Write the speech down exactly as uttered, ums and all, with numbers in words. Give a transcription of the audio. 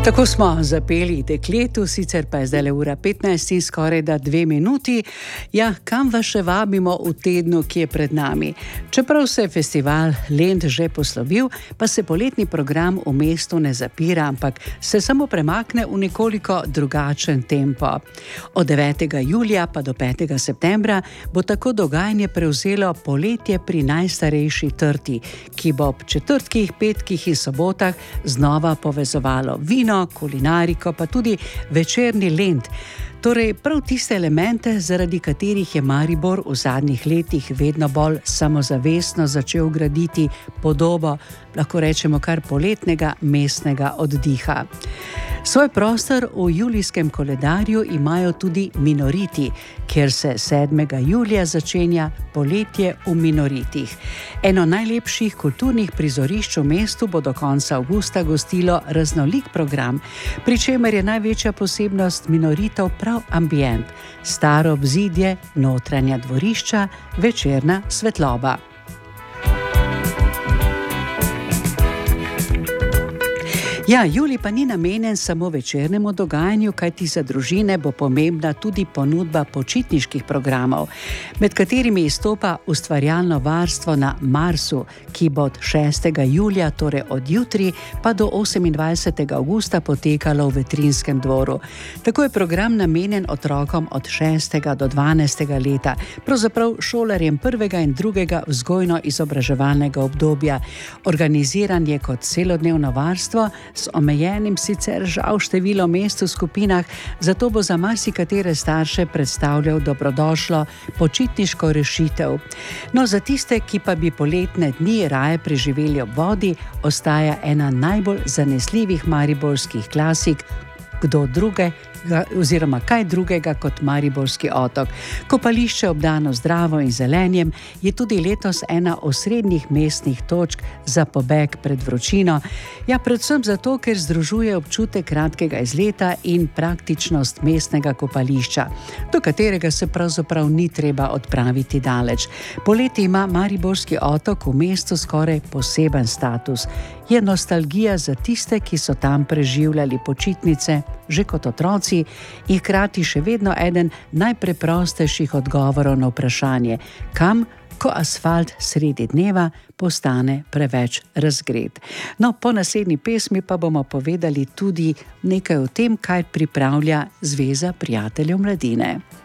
Tako smo zapeli dekletu, sicer pa je zdaj le ura petnajst in skoraj da dve minuti. Ja, kam vas še vabimo v tednu, ki je pred nami? Čeprav se je festival Lent že poslovil, pa se poletni program v mestu ne zapira, ampak se samo premakne v nekoliko drugačen tempo. Od devetega julija pa do petega septembra bo tako dogajanje prevzelo poletje pri najstarejši trti, ki bo ob četrtkih, petkih in sobotah znova povezovalo vino, kulinariko, pa tudi večerni Lent. Torej, prav tiste elemente, zaradi katerih je Maribor v zadnjih letih vedno bolj samozavestno začel graditi podobo, lahko rečemo kar poletnega mestnega oddiha. Svoj prostor v julijskem koledarju imajo tudi Minoriti, kjer se sedmega julija začenja poletje v Minoritih. Eno najlepših kulturnih prizorišč v mestu bo do konca avgusta gostilo raznolik program, pri čemer je največja posebnost Minoritov prav ambient, staro obzidje, notranja dvorišča, večerna svetloba. Ja, julij pa ni namenjen samo večernemu dogajanju, kajti za družine bo pomembna tudi ponudba počitniških programov, med katerimi izstopa ustvarjalno varstvo na Marsu, ki bo od šestega julija, torej od jutri, pa do osemindvajsetega avgusta potekalo v Vetrinskem dvoru. Tako je program namenjen otrokom od šestega do dvanajstega leta, pravzaprav šolarjem prvega in drugega vzgojno-izobraževalnega obdobja. Organiziran je kot celodnevno varstvo, s omejenim sicer žal število mest v skupinah, zato bo za marsikatere starše predstavljal dobrodošlo počitniško rešitev. No, za tiste, ki pa bi poletne dni raje preživeli ob vodi, ostaja ena najbolj zanesljivih mariborskih klasik, kdo drugega oziroma kaj drugega kot Mariborski otok. Kopališče obdano zdravo in zelenjem je tudi letos ena osrednjih mestnih točk za pobeg pred vročino. Ja, predvsem zato, ker združuje občutek kratkega izleta in praktičnost mestnega kopališča, do katerega se pravzaprav ni treba odpraviti daleč. Poleti ima Mariborski otok v mestu skoraj poseben status. Je nostalgija za tiste, ki so tam preživljali počitnice že kot otroci in hkrati še vedno eden najpreprostejših odgovorov na vprašanje, kam, ko asfalt sredi dneva postane preveč razgret. No, po naslednji pesmi pa bomo povedali tudi nekaj o tem, kaj pripravlja Zveza prijateljev mladine.